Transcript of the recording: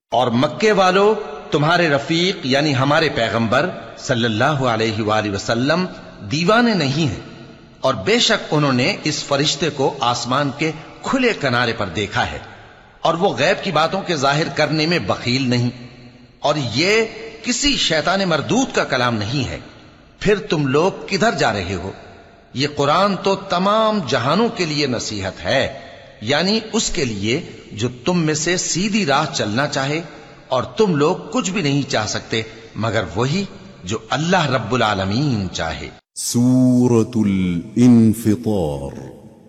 और मक्के वालों, तुम्हारे रफीक यानी हमारे पैगंबर सल्लल्लाहु अलैहि वसल्लम दीवाने नहीं हैं, और बेशक उन्होंने इस फरिश्ते को आसमान के खुले किनारे पर देखा है, और वो गैब की बातों के जाहिर करने में बखील नहीं, और ये किसी शैतान मरदूद का कलाम नहीं है। फिर तुम लोग किधर जा रहे हो? ये कुरान तो तमाम जहानों के लिए नसीहत है, यानी उसके लिए जो तुम में से सीधी राह चलना चाहे, और तुम लोग कुछ भी नहीं चाह सकते मगर वही जो अल्लाह रब्बुल आलमीन चाहे। सूरतुल इन्फितार।